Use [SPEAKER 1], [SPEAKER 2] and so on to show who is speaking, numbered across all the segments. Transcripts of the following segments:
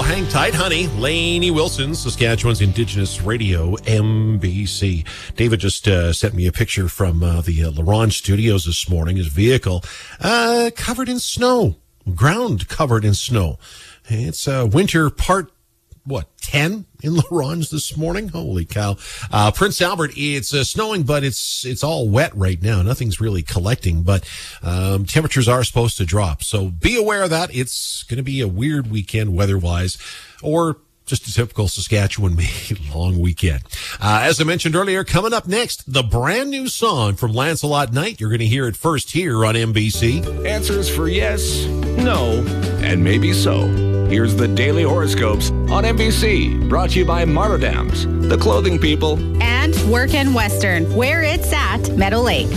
[SPEAKER 1] Hang tight, honey. Lainey Wilson, Saskatchewan's Indigenous Radio, MBC. David just sent me a picture from the LaRonge Studios this morning. His vehicle covered in snow, ground covered in snow. It's winter part 10 in LaRonge this morning. Holy cow. Prince Albert, it's snowing, but it's all wet right now. Nothing's really collecting, but temperatures are supposed to drop. So be aware of that. It's going to be a weird weekend weather-wise, or just a typical Saskatchewan long weekend. As I mentioned earlier, coming up next, the brand new song from Lancelot Knight. You're going to hear it first here on MBC.
[SPEAKER 2] Answers for yes, no, and maybe so. Here's the Daily Horoscopes on MBC, brought to you by Martadams, the clothing people.
[SPEAKER 3] And Work and Western, where it's at Meadow Lake.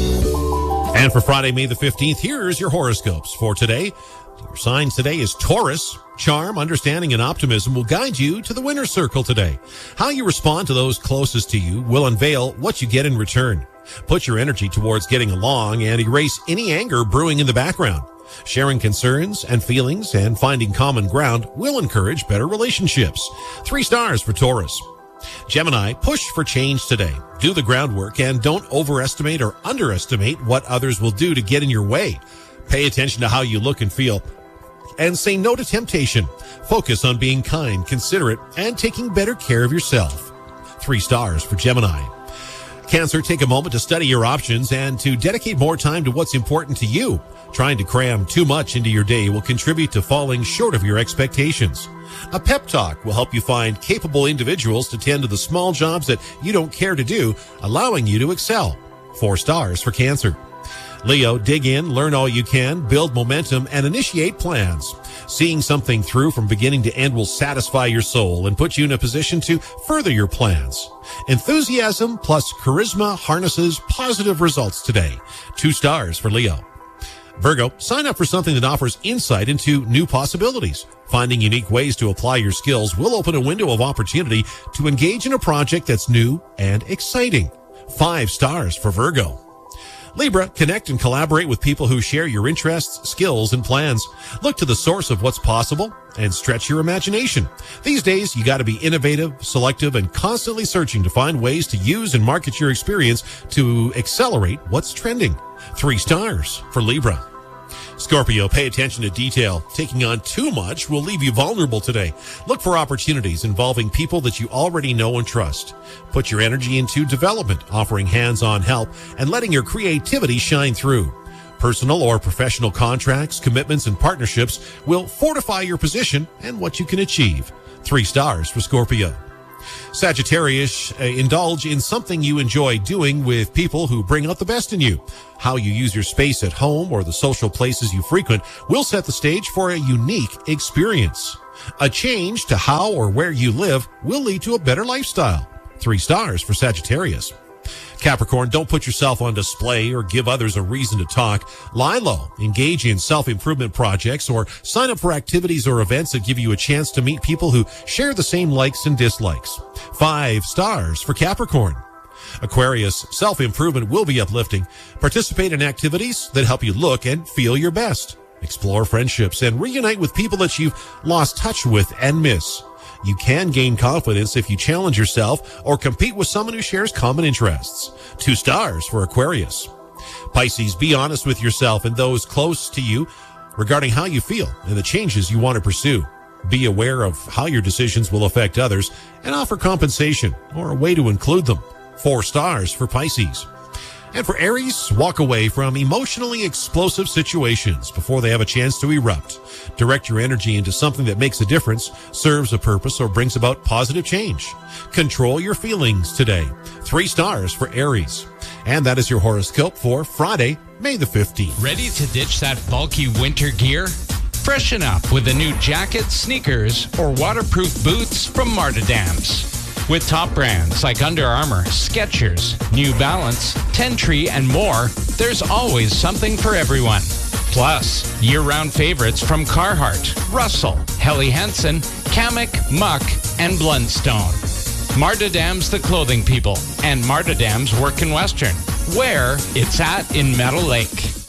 [SPEAKER 1] And for Friday, May the 15th, here's your horoscopes for today. Your sign today is Taurus. Charm, understanding, and optimism will guide you to the winner's circle today. How you respond to those closest to you will unveil what you get in return. Put your energy towards getting along and erase any anger brewing in the background. Sharing concerns and feelings and finding common ground will encourage better relationships. 3 stars for Taurus. Gemini, push for change today. Do the groundwork and don't overestimate or underestimate what others will do to get in your way. Pay attention to how you look and feel, and say no to temptation. Focus on being kind, considerate, and taking better care of yourself. 3 stars for Gemini. Cancer, take a moment to study your options and to dedicate more time to what's important to you. Trying to cram too much into your day will contribute to falling short of your expectations. A pep talk will help you find capable individuals to tend to the small jobs that you don't care to do, allowing you to excel. 4 stars for Cancer. Leo, dig in, learn all you can, build momentum, and initiate plans. Seeing something through from beginning to end will satisfy your soul and put you in a position to further your plans. Enthusiasm plus charisma harnesses positive results today. 2 stars for Leo. Virgo, sign up for something that offers insight into new possibilities. Finding unique ways to apply your skills will open a window of opportunity to engage in a project that's new and exciting. 5 stars for Virgo. Libra, connect and collaborate with people who share your interests, skills, and plans. Look to the source of what's possible and stretch your imagination. These days, you got to be innovative, selective, and constantly searching to find ways to use and market your experience to accelerate what's trending. 3 stars for Libra. Scorpio, pay attention to detail. Taking on too much will leave you vulnerable today. Look for opportunities involving people that you already know and trust. Put your energy into development, offering hands-on help, and letting your creativity shine through. Personal or professional contracts, commitments, and partnerships will fortify your position and what you can achieve. 3 stars for Scorpio. Sagittarius, indulge in something you enjoy doing with people who bring out the best in you. How you use your space at home or the social places you frequent will set the stage for a unique experience. A change to how or where you live will lead to a better lifestyle. 3 stars for Sagittarius. Capricorn, don't put yourself on display or give others a reason to talk. Lie low, engage in self-improvement projects, or sign up for activities or events that give you a chance to meet people who share the same likes and dislikes. 5 stars for Capricorn. Aquarius, self-improvement will be uplifting. Participate in activities that help you look and feel your best. Explore friendships and reunite with people that you've lost touch with and miss. You can gain confidence if you challenge yourself or compete with someone who shares common interests. 2 stars for Aquarius. Pisces, be honest with yourself and those close to you regarding how you feel and the changes you want to pursue. Be aware of how your decisions will affect others and offer compensation or a way to include them. 4 stars for Pisces. And for Aries, walk away from emotionally explosive situations before they have a chance to erupt. Direct your energy into something that makes a difference, serves a purpose, or brings about positive change. Control your feelings today. 3 stars for Aries. And that is your horoscope for Friday, May the 15th.
[SPEAKER 4] Ready to ditch that bulky winter gear? Freshen up with a new jacket, sneakers, or waterproof boots from Martadams. With top brands like Under Armour, Skechers, New Balance, Tentree, and more, there's always something for everyone. Plus, year-round favorites from Carhartt, Russell, Helly Hansen, Kamek, Muck, and Blundstone. Martadams, the clothing people, and Martadams Work in Western, where it's at in Meadow Lake.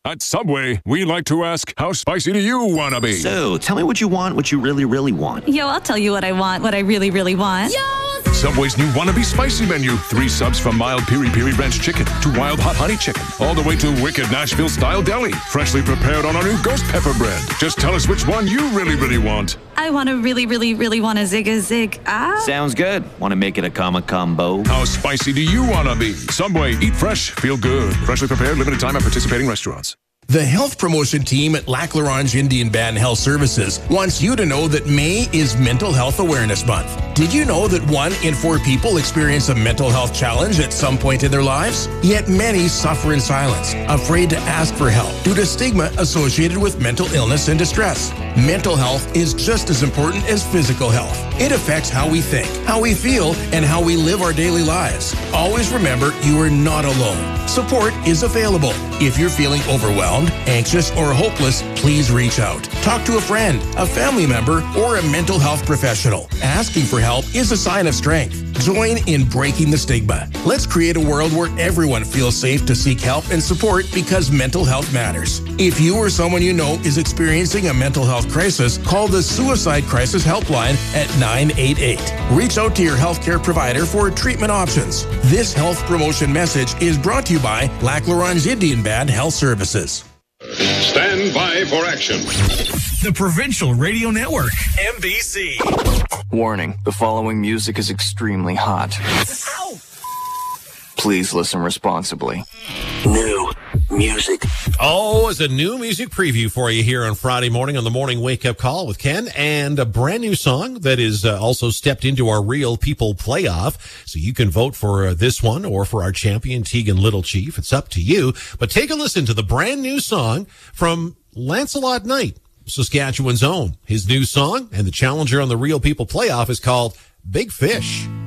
[SPEAKER 5] At Subway, we like to ask, how spicy do you want to be?
[SPEAKER 6] So, tell me what you want, what you really, really want.
[SPEAKER 7] Yo, I'll tell you what I want, what I really, really want.
[SPEAKER 5] Yo! Subway's new Wannabe Spicy menu. 3 subs from mild piri-piri ranch chicken to wild hot honey chicken, all the way to wicked Nashville-style deli, freshly prepared on our new ghost pepper bread. Just tell us which one you really, really want.
[SPEAKER 7] I want to really, really, really want a zig.
[SPEAKER 6] Sounds good. Want to make it a combo?
[SPEAKER 5] How spicy do you want to be? Subway, eat fresh, feel good. Freshly prepared, limited time at participating restaurants.
[SPEAKER 8] The health promotion team at Lac La Ronge Indian Band Health Services wants you to know that May is Mental Health Awareness Month. Did you know that 1 in 4 people experience a mental health challenge at some point in their lives? Yet many suffer in silence, afraid to ask for help due to stigma associated with mental illness and distress. Mental health is just as important as physical health. It affects how we think, how we feel, and how we live our daily lives. Always remember, you are not alone. Support is available. If you're feeling overwhelmed, anxious, or hopeless, please reach out. Talk to a friend, a family member, or a mental health professional. Asking for help is a sign of strength. Join in breaking the stigma. Let's create a world where everyone feels safe to seek help and support because mental health matters. If you or someone you know is experiencing a mental health crisis, call the Suicide Crisis Helpline at 988. Reach out to your healthcare provider for treatment options. This health promotion message is brought to you by Lac La Ronge Indian Band Health Services.
[SPEAKER 9] Stand by for action.
[SPEAKER 10] The Provincial Radio Network, MBC.
[SPEAKER 11] Warning, the following music is extremely hot.
[SPEAKER 10] Ow!
[SPEAKER 11] Please listen responsibly.
[SPEAKER 6] New music.
[SPEAKER 1] Oh, it's a new music preview for you here on Friday morning on the Morning Wake Up Call with Ken, and a brand new song that is also stepped into our Real People playoff. So you can vote for this one or for our champion, Tegan Little Chief. It's up to you. But take a listen to the brand new song from Lancelot Knight, Saskatchewan's own. His new song and the challenger on the Real People playoff is called Big Fish.